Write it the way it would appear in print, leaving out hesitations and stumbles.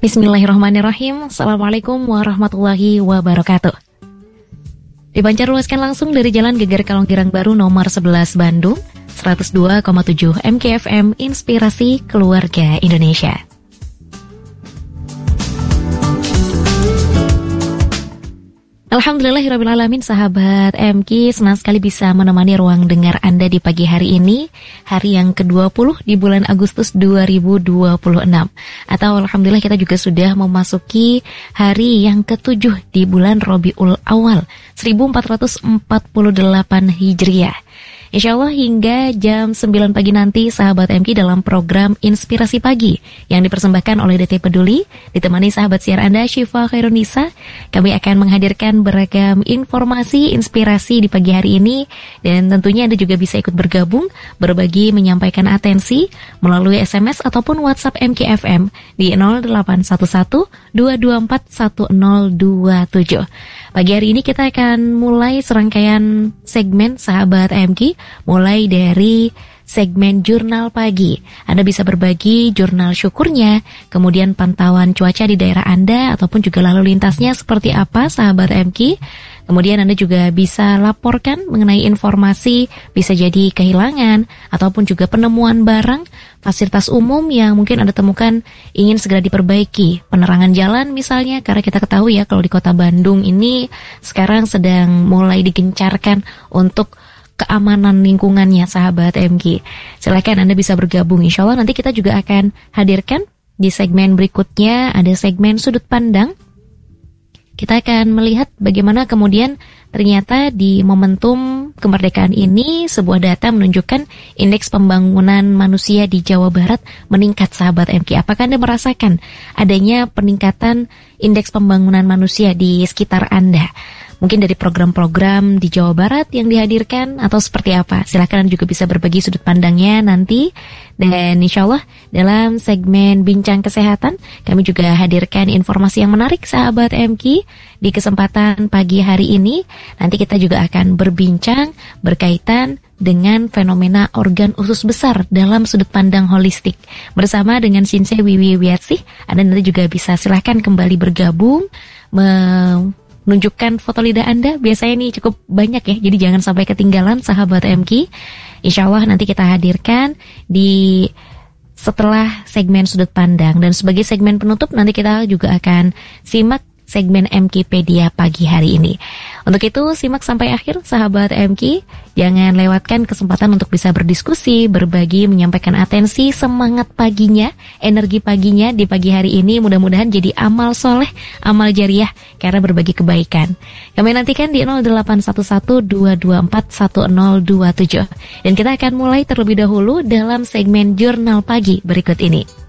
Bismillahirrahmanirrahim. Assalamualaikum warahmatullahi wabarakatuh. Dipancarluaskan langsung dari Jalan Geger Kalonggirang Baru nomor 11 Bandung, 102,7 MKFM Inspirasi Keluarga Indonesia. Alhamdulillahirrabbilalamin, sahabat MK, senang sekali bisa menemani ruang dengar Anda di pagi hari ini, hari yang ke-20 di bulan Agustus 2026. Atau alhamdulillah kita juga sudah memasuki hari yang ke-7 di bulan Rabiul Awal 1448 Hijriah. Insya Allah hingga jam 9 pagi nanti sahabat MK dalam program Inspirasi Pagi yang dipersembahkan oleh DT Peduli, ditemani sahabat siar Anda Syifa Khairunisa, kami akan menghadirkan beragam informasi, inspirasi di pagi hari ini, dan tentunya Anda juga bisa ikut bergabung, berbagi, menyampaikan atensi melalui SMS ataupun WhatsApp MKFM di 0811-224-1027. Pagi hari ini kita akan mulai serangkaian segmen sahabat MK, mulai dari segmen jurnal pagi. Anda bisa berbagi jurnal syukurnya, kemudian pantauan cuaca di daerah Anda, ataupun juga lalu lintasnya seperti apa sahabat MK. Kemudian Anda juga bisa laporkan mengenai informasi, bisa jadi kehilangan, ataupun juga penemuan barang, fasilitas umum yang mungkin Anda temukan ingin segera diperbaiki. Penerangan jalan misalnya, karena kita ketahui ya kalau di kota Bandung ini sekarang sedang mulai digencarkan untuk keamanan lingkungannya sahabat MG. Silakan Anda bisa bergabung. Insya Allah nanti kita juga akan hadirkan di segmen berikutnya, ada segmen sudut pandang. Kita akan melihat bagaimana kemudian ternyata di momentum kemerdekaan ini sebuah data menunjukkan indeks pembangunan manusia di Jawa Barat meningkat sahabat MK. Apakah Anda merasakan adanya peningkatan indeks pembangunan manusia di sekitar Anda? Mungkin dari program-program di Jawa Barat yang dihadirkan atau seperti apa? Silakan juga bisa berbagi sudut pandangnya nanti. Dan insya Allah dalam segmen Bincang Kesehatan kami juga hadirkan informasi yang menarik sahabat MK. Di kesempatan pagi hari ini nanti kita juga akan berbincang berkaitan dengan fenomena organ usus besar dalam sudut pandang holistik. Bersama dengan Shinsei Wiwi Wiatsih, Anda nanti juga bisa silakan kembali bergabung menunjukkan foto lidah Anda, biasanya ini cukup banyak ya, jadi jangan sampai ketinggalan sahabat MK. Insya Allah nanti kita hadirkan di setelah segmen sudut pandang, dan sebagai segmen penutup nanti kita juga akan simak segmen MKpedia pagi hari ini. Untuk itu simak sampai akhir sahabat MK. Jangan lewatkan kesempatan untuk bisa berdiskusi, berbagi, menyampaikan atensi, semangat paginya, energi paginya di pagi hari ini. Mudah-mudahan jadi amal soleh, amal jariah karena berbagi kebaikan. Kami nantikan di 0811-224-1027. Dan kita akan mulai terlebih dahulu dalam segmen jurnal pagi berikut ini.